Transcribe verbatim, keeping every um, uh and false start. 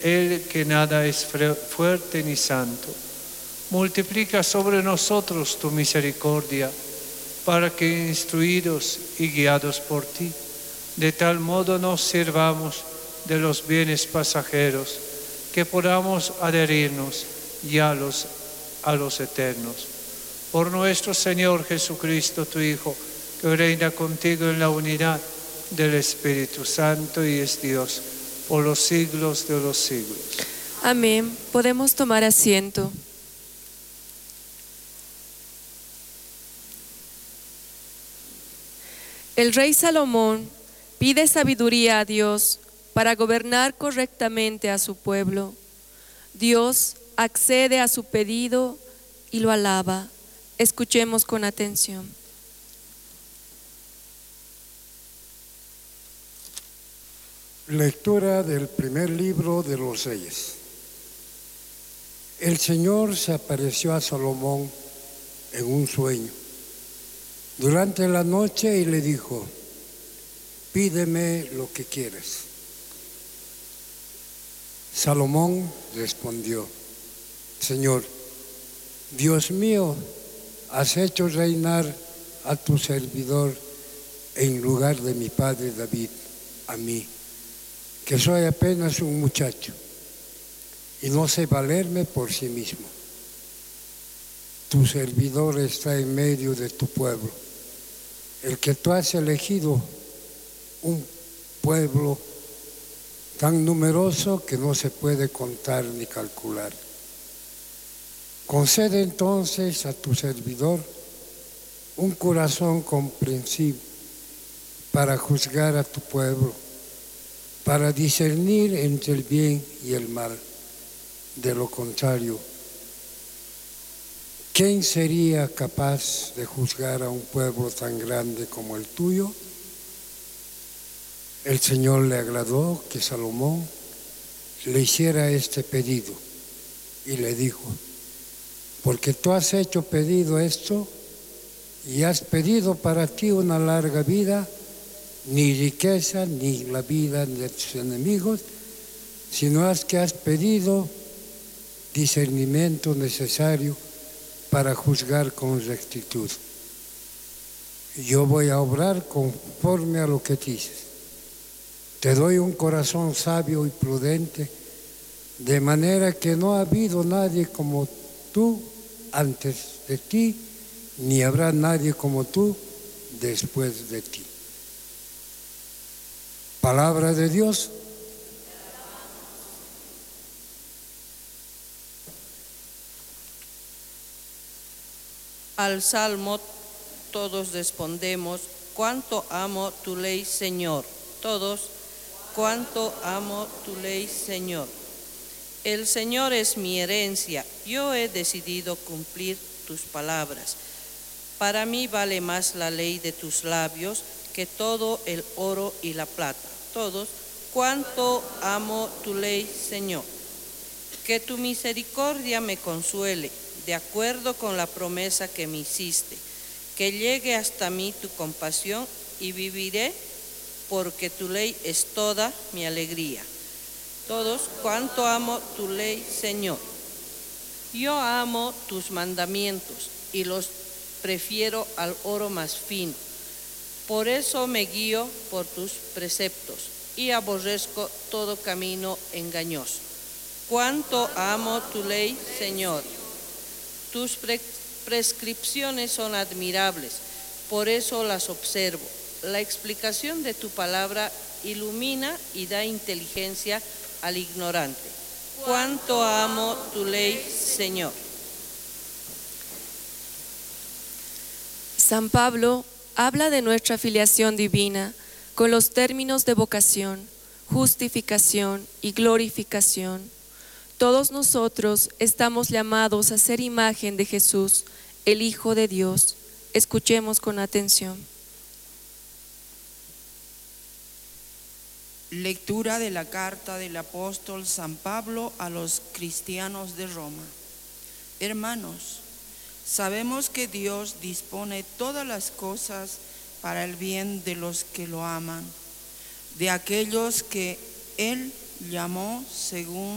Él que nada es fuerte ni santo. Multiplica sobre nosotros tu misericordia, para que, instruidos y guiados por ti, de tal modo nos sirvamos de los bienes pasajeros, que podamos adherirnos ya a los, a los eternos. Por nuestro Señor Jesucristo, tu Hijo, que reina contigo en la unidad del Espíritu Santo y es Dios por los siglos de los siglos. Amén. Podemos tomar asiento. El rey Salomón pide sabiduría a Dios para gobernar correctamente a su pueblo. Dios accede a su pedido y lo alaba. Escuchemos con atención. Lectura del primer libro de los Reyes. El Señor se apareció a Salomón en un sueño durante la noche y le dijo: pídeme lo que quieras. Salomón respondió: Señor, Dios mío, has hecho reinar a tu servidor en lugar de mi padre David, a mí, que soy apenas un muchacho y no sé valerme por sí mismo. Tu servidor está en medio de tu pueblo, el que tú has elegido, un pueblo tan numeroso que no se puede contar ni calcular. Concede entonces a tu servidor un corazón comprensivo para juzgar a tu pueblo, para discernir entre el bien y el mal. De lo contrario, ¿quién sería capaz de juzgar a un pueblo tan grande como el tuyo? El Señor le agradó que Salomón le hiciera este pedido y le dijo: porque tú has hecho pedido esto y has pedido para ti una larga vida, ni riqueza, ni la vida de tus enemigos, sino es que has pedido discernimiento necesario para juzgar con rectitud. Yo voy a obrar conforme a lo que dices. Te doy un corazón sabio y prudente, de manera que no ha habido nadie como tú antes de ti, ni habrá nadie como tú después de ti. Palabra de Dios. Al salmo todos respondemos: cuánto amo tu ley, Señor. Todos: cuánto amo tu ley, Señor. El Señor es mi herencia, yo he decidido cumplir tus palabras. Para mí vale más la ley de tus labios que todo el oro y la plata. Todos: cuánto amo tu ley, Señor. Que tu misericordia me consuele, de acuerdo con la promesa que me hiciste, que llegue hasta mí tu compasión y viviré, porque tu ley es toda mi alegría. Todos: cuánto amo tu ley, Señor. Yo amo tus mandamientos y los prefiero al oro más fino. Por eso me guío por tus preceptos y aborrezco todo camino engañoso. Cuánto amo tu ley, Señor. Tus pre- prescripciones son admirables, por eso las observo. La explicación de tu palabra ilumina y da inteligencia al ignorante. Cuánto amo tu ley, Señor. San Pablo habla de nuestra filiación divina con los términos de vocación, justificación y glorificación. Todos nosotros estamos llamados a ser imagen de Jesús, el Hijo de Dios. Escuchemos con atención. Lectura de la carta del apóstol San Pablo a los cristianos de Roma. Hermanos, sabemos que Dios dispone todas las cosas para el bien de los que lo aman, de aquellos que Él llamó según